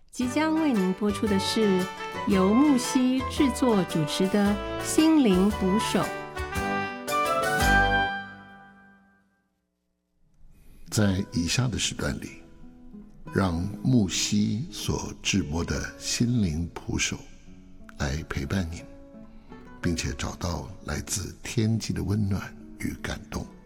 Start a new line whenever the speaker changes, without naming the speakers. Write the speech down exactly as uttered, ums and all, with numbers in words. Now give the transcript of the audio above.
即将为您播出的是由木西制作主持的心灵捕手。
在以下的时段里，让木西所制播的心灵捕手来陪伴您，并且找到来自天际的温暖与感动。